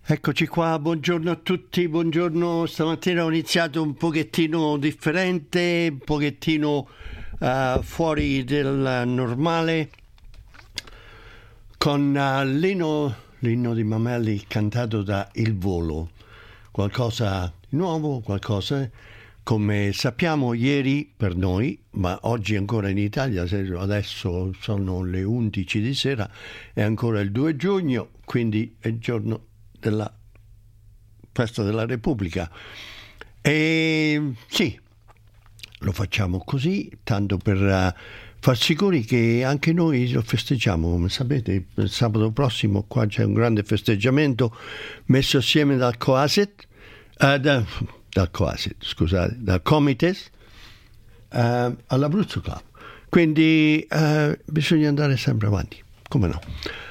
Eccoci qua, buongiorno a tutti, buongiorno. Stamattina ho iniziato un pochettino differente, un pochettino fuori del normale, con l'inno di Mameli cantato da Il Volo. Qualcosa di nuovo, qualcosa come sappiamo ieri per noi, ma oggi ancora in Italia, adesso sono le 11 di sera, è ancora il 2 giugno, quindi è il giorno della festa della Repubblica. E sì, lo facciamo così, tanto per far sicuri che anche noi lo festeggiamo. Come sapete, il sabato prossimo qua c'è un grande festeggiamento messo assieme dal Comites all'Abruzzo Club. Quindi bisogna andare sempre avanti, come no.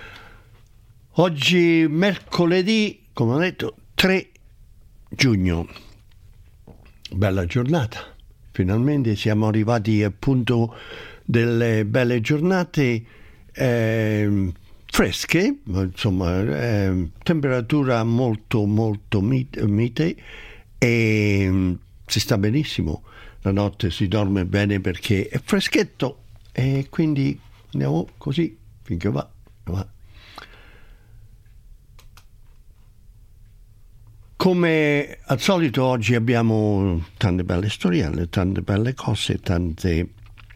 Oggi mercoledì, come ho detto, 3 giugno, bella giornata, finalmente siamo arrivati al punto delle belle giornate fresche, insomma, temperatura molto mite e si sta benissimo, la notte si dorme bene perché è freschetto e quindi andiamo così finché va. Come al solito oggi abbiamo tante belle storielle, tante belle cose, tante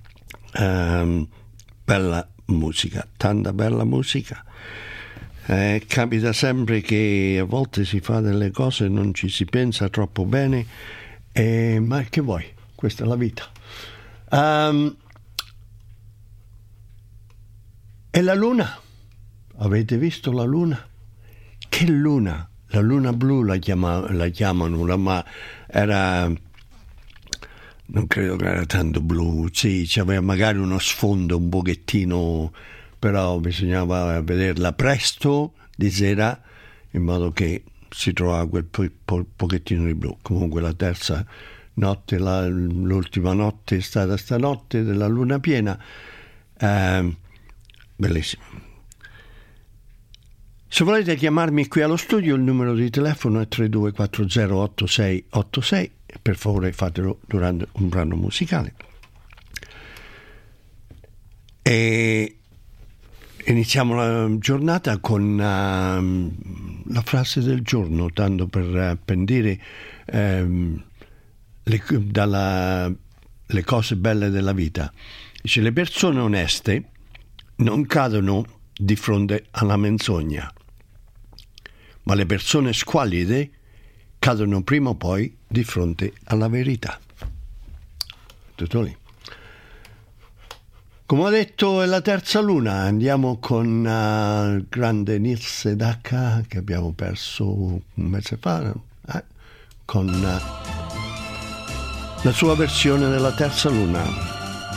bella musica, tanta bella musica. Capita sempre che a volte si fa delle cose e non ci si pensa troppo bene, ma che vuoi? Questa è la vita. E la luna? Avete visto la luna? Che luna? La luna blu la chiamano, ma era, non credo che era tanto blu, sì, c'aveva magari uno sfondo un pochettino, però bisognava vederla presto di sera in modo che si trovava quel pochettino di blu. Comunque la terza notte, l'ultima notte è stata stanotte della luna piena, bellissima. Se volete chiamarmi qui allo studio, il numero di telefono è 32408686. Per favore fatelo durante un brano musicale. E iniziamo la giornata con la frase del giorno, tanto per pendere le cose belle della vita. Dice: le persone oneste non cadono di fronte alla menzogna, ma le persone squallide cadono prima o poi di fronte alla verità. Tutto lì. Come ho detto, è la terza luna. Andiamo con il grande Neil Sedaka, che abbiamo perso un mese fa, con la sua versione della terza luna.